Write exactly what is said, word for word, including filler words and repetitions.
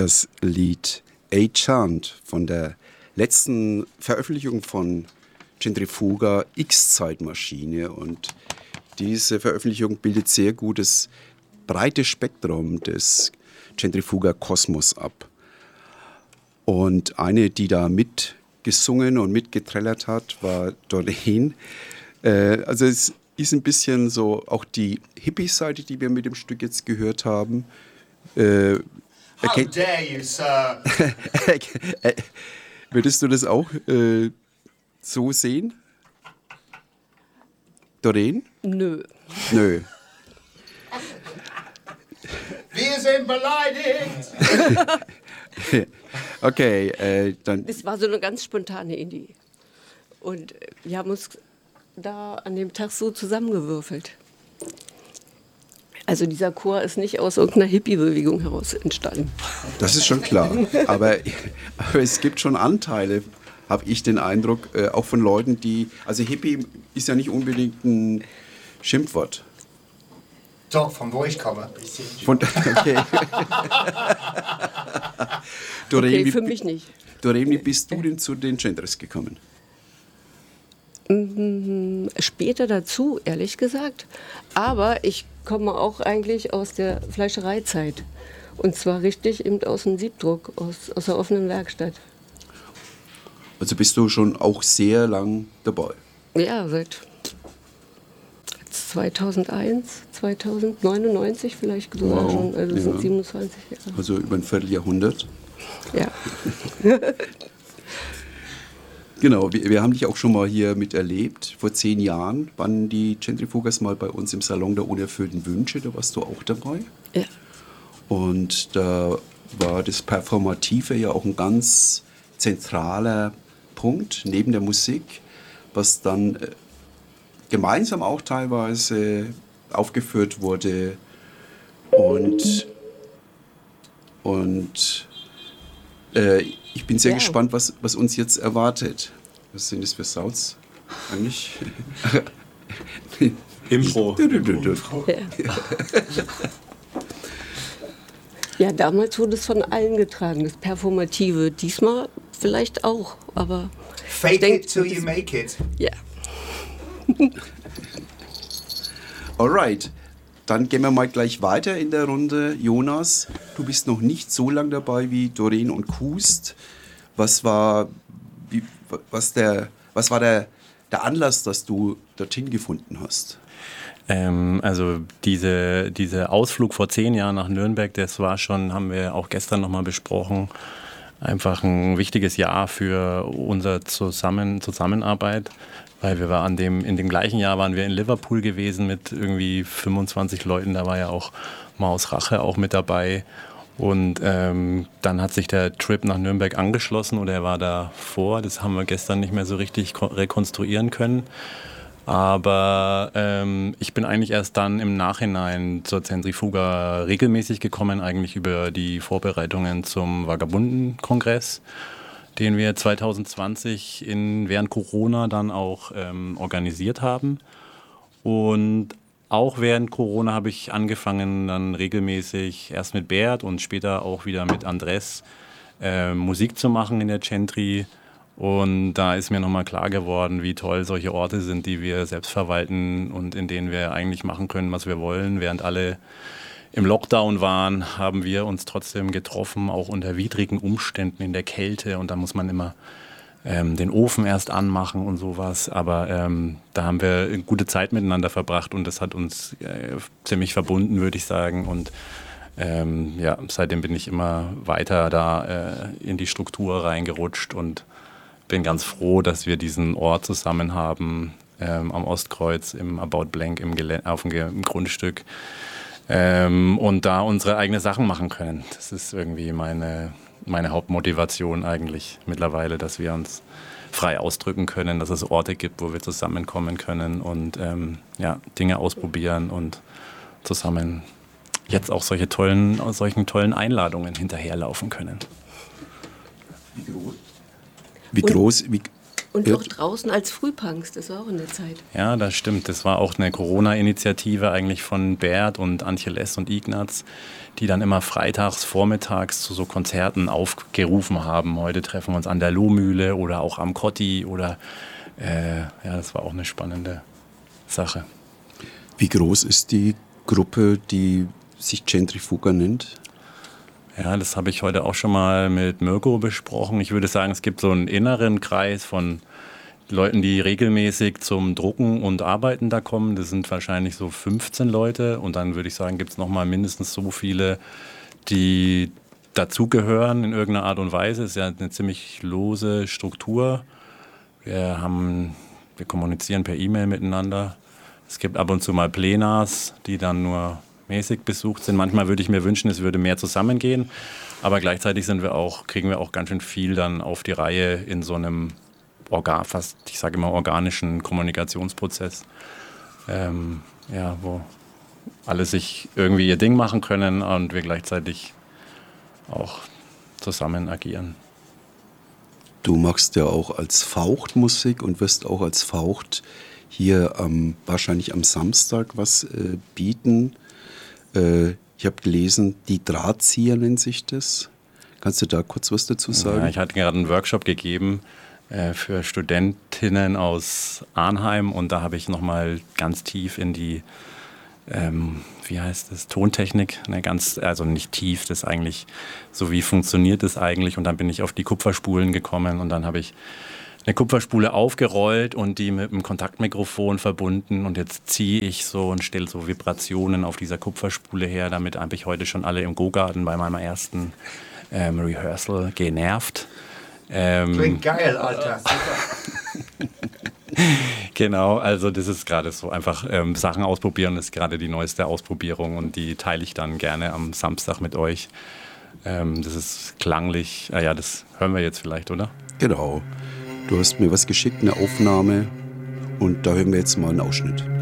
das Lied A Chant von der letzten Veröffentlichung von Centrifuga X-Zeitmaschine. Und diese Veröffentlichung bildet sehr gut das breite Spektrum des Centrifuga-Kosmos ab. Und eine, die da mitgesungen und mitgetrellert hat, war Doreen. Äh, also es ist ein bisschen so auch die Hippie-Seite, die wir mit dem Stück jetzt gehört haben. Äh, How dare you, Sir? Würdest du das auch äh, so sehen? Doreen? Nö. Nö. Wir sind beleidigt! Okay, äh, dann... Das war so eine ganz spontane Idee. Und wir haben uns da an dem Tag so zusammengewürfelt. Also dieser Chor ist nicht aus irgendeiner Hippie-Bewegung heraus entstanden. Das ist schon klar. Aber, aber es gibt schon Anteile, habe ich den Eindruck, äh, auch von Leuten, die... Also Hippie ist ja nicht unbedingt ein Schimpfwort. Doch, von wo ich komme. Von, okay. Doreen, Okay, wie, für mich nicht. Doreen, wie bist du denn zu den Genders gekommen? Später dazu, ehrlich gesagt. Aber ich komme auch eigentlich aus der Fleischereizeit. Und zwar richtig eben aus dem Siebdruck, aus, aus der offenen Werkstatt. Also bist du schon auch sehr lang dabei? Ja, seit zweitausendeins, zweitausendneunundneunzig vielleicht sogar Wow, schon. Also das ja. sind siebenundzwanzig Jahre. Also über ein Vierteljahrhundert? Ja. Genau, wir, wir haben dich auch schon mal hier miterlebt. Vor zehn Jahren waren die Centrifugas mal bei uns im Salon der unerfüllten Wünsche. Da warst du auch dabei. Ja. Und da war das Performative ja auch ein ganz zentraler Punkt neben der Musik, was dann äh, gemeinsam auch teilweise aufgeführt wurde. Und, und äh, ich bin sehr Ja. gespannt, was, was uns jetzt erwartet. Was sind das für Sounds eigentlich? Impro. Du, du, du, du. Ja. Ja, damals wurde es von allen getragen, das Performative. Diesmal vielleicht auch, aber Fake ich denk, it till you make it. ja. Alright, dann gehen wir mal gleich weiter in der Runde. Jonas, du bist noch nicht so lang dabei wie Doreen und Kust. Was war, wie, was der, was war der, der Anlass, dass du dorthin gefunden hast? Ähm, also diese, dieser Ausflug vor zehn Jahren nach Nürnberg, das war schon, haben wir auch gestern nochmal besprochen, einfach ein wichtiges Jahr für unsere Zusammen, Zusammenarbeit, weil wir waren an dem, in dem gleichen Jahr waren wir in Liverpool gewesen mit irgendwie fünfundzwanzig Leuten, da war ja auch Maus Rache auch mit dabei. Und ähm, dann hat sich der Trip nach Nürnberg angeschlossen oder er war davor, das haben wir gestern nicht mehr so richtig rekonstruieren können. Aber ähm, ich bin eigentlich erst dann im Nachhinein zur Centrifuga regelmäßig gekommen, eigentlich über die Vorbereitungen zum Vagabunden-Kongress, den wir zwanzig zwanzig in, während Corona dann auch ähm, organisiert haben. Und auch während Corona habe ich angefangen, dann regelmäßig erst mit Bert und später auch wieder mit Andres äh, Musik zu machen in der Centri. Und da ist mir nochmal klar geworden, wie toll solche Orte sind, die wir selbst verwalten und in denen wir eigentlich machen können, was wir wollen. Während alle im Lockdown waren, haben wir uns trotzdem getroffen, auch unter widrigen Umständen in der Kälte. Und da muss man immer ähm, den Ofen erst anmachen und sowas. Aber ähm, da haben wir eine gute Zeit miteinander verbracht und das hat uns äh, ziemlich verbunden, würde ich sagen. Und ähm, ja, seitdem bin ich immer weiter da äh, in die Struktur reingerutscht und bin ganz froh, dass wir diesen Ort zusammen haben, ähm, am Ostkreuz, im About Blank, im, Gelä- auf dem, Ge- im Grundstück. Ähm, und da unsere eigenen Sachen machen können. Das ist irgendwie meine, meine Hauptmotivation eigentlich mittlerweile, dass wir uns frei ausdrücken können, dass es Orte gibt, wo wir zusammenkommen können und ähm, ja, Dinge ausprobieren und zusammen jetzt auch solche tollen, solchen tollen Einladungen hinterherlaufen können. Wie groß? Wie groß, wie, Und Ja. auch draußen als Frühpunks, das war auch in der Zeit. Ja, das stimmt. Das war auch eine Corona-Initiative eigentlich von Bert und Antje Less und Ignaz, die dann immer freitags, vormittags zu so Konzerten aufgerufen haben. Heute treffen wir uns an der Lohmühle oder auch am Kotti oder äh, ja, das war auch eine spannende Sache. Wie groß ist die Gruppe, die sich Centrifuga nennt? Ja, das habe ich heute auch schon mal mit Mirko besprochen. Ich würde sagen, es gibt so einen inneren Kreis von Leuten, die regelmäßig zum Drucken und Arbeiten da kommen. Das sind wahrscheinlich so fünfzehn Leute. Und dann würde ich sagen, gibt es nochmal mindestens so viele, die dazugehören in irgendeiner Art und Weise. Es ist ja eine ziemlich lose Struktur. Wir haben, wir kommunizieren per E-Mail miteinander. Es gibt ab und zu mal Plenars, die dann nur mäßig besucht sind. Manchmal würde ich mir wünschen, es würde mehr zusammengehen, aber gleichzeitig sind wir auch, kriegen wir auch ganz schön viel dann auf die Reihe in so einem Organ, fast, ich sage immer, organischen Kommunikationsprozess, ähm, ja, wo alle sich irgendwie ihr Ding machen können und wir gleichzeitig auch zusammen agieren. Du machst ja auch als Faucht Musik und wirst auch als Faucht hier ähm, wahrscheinlich am Samstag was äh, bieten. Äh, ich habe gelesen, die Drahtzieher nennt sich das. Kannst du da kurz was dazu sagen? Ja, ich hatte gerade einen Workshop gegeben äh, für Studentinnen aus Arnheim und da habe ich nochmal ganz tief in die, ähm, wie heißt das, Tontechnik, ne, ganz, also nicht tief, das eigentlich, so wie funktioniert das eigentlich, und dann bin ich auf die Kupferspulen gekommen und dann habe ich eine Kupferspule aufgerollt und die mit einem Kontaktmikrofon verbunden und jetzt ziehe ich so und stelle so Vibrationen auf dieser Kupferspule her. Damit habe ich heute schon alle im Go-Garten bei meinem ersten ähm, Rehearsal genervt. Ähm, Klingt geil, Alter. Super. Genau, also das ist gerade so einfach ähm, Sachen ausprobieren, das ist gerade die neueste Ausprobierung und die teile ich dann gerne am Samstag mit euch. Ähm, das ist klanglich, ah ja, das hören wir jetzt vielleicht, oder? Genau. Du hast mir was geschickt, eine Aufnahme, und da hören wir jetzt mal einen Ausschnitt.